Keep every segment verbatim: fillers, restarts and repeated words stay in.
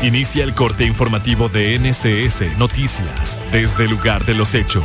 Inicia el corte informativo de N S S Noticias desde el lugar de los hechos.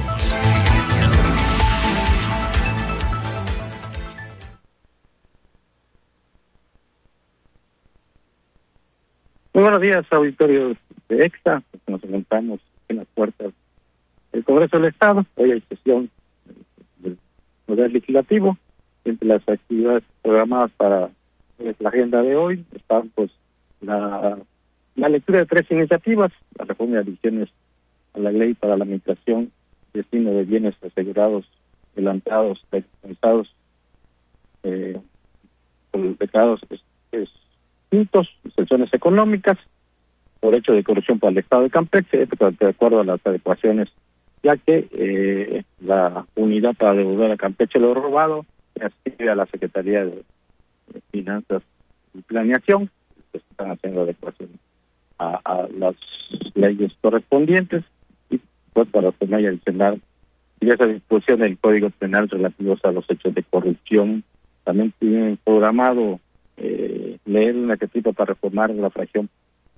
Muy buenos días, auditorio de Extra. Nos encontramos en las puertas del Congreso del Estado. Hoy hay sesión del Poder Legislativo. Entre las actividades programadas para la agenda de hoy están pues la, la lectura de tres iniciativas: la reforma de adiciones a la ley para la administración y destino de bienes asegurados, adelantados, descansados, eh, declarados es, puntos, sanciones económicas por hecho de corrupción para el Estado de Campeche, de acuerdo a las adecuaciones, ya que eh, la unidad para devolver a Campeche lo robado asiste a la Secretaría de Finanzas y Planeación, que están haciendo adecuaciones a, a las leyes correspondientes, y pues para obtener y adicionar diversas disposiciones del Código Penal relativos a los hechos de corrupción. También tienen programado eh, leer una iniciativa para reformar la fracción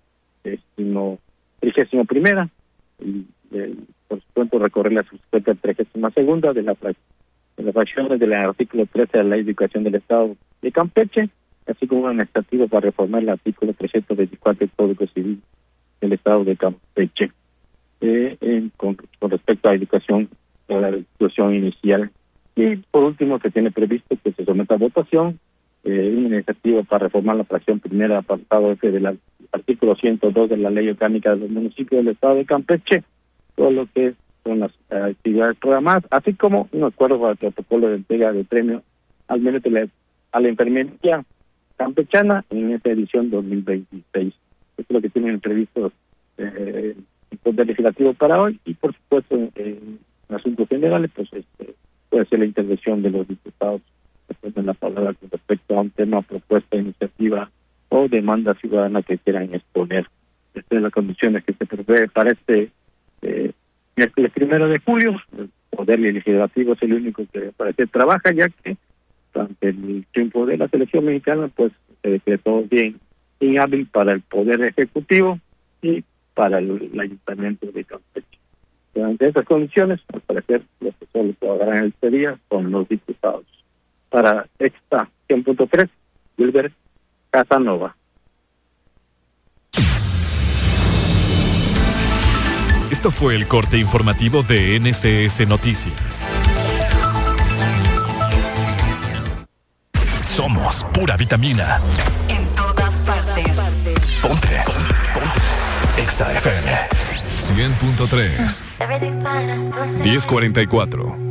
trigésimo primera y eh, por supuesto recorrer la subsecuente trigésima segunda de la fracción de las fracciones del artículo trece de la Ley de Educación del Estado de Campeche, así como una iniciativa para reformar el artículo trescientos veinticuatro del Código Civil del Estado de Campeche, eh, en, con, con respecto a la educación, a la educación inicial. Y por último, se tiene previsto que se someta a votación eh, una iniciativa para reformar la fracción primera apartado F del artículo ciento dos de la Ley Orgánica de los Municipios del Estado de Campeche, todo lo que son las uh, actividades programadas, así como un acuerdo para el protocolo de entrega de premio al mérito de la, a la enfermería campechana en esta edición dos mil veintiséis. Esto es lo que tienen previsto eh, el Poder Legislativo para hoy, y por supuesto en, en asuntos generales pues este, puede ser la intervención de los diputados después de la palabra con respecto a un tema, propuesta, iniciativa o demanda ciudadana que quieran exponer. Estas son las condiciones que se prevé para este eh, miércoles primero de julio. El Poder Legislativo es el único que parece trabaja, ya que durante el tiempo de la selección mexicana pues se decretó bien inhábil para el Poder Ejecutivo y para el, el Ayuntamiento de Campeche. Durante esas condiciones, al parecer, los que solo trabajarán este día son los diputados. Para Extra cien punto tres, Wilber Casanova. Esto fue el corte informativo de N S S Noticias. Somos pura vitamina. En todas partes. Ponte. Ponte. Exa F M cien punto tres. diez cuarenta y cuatro.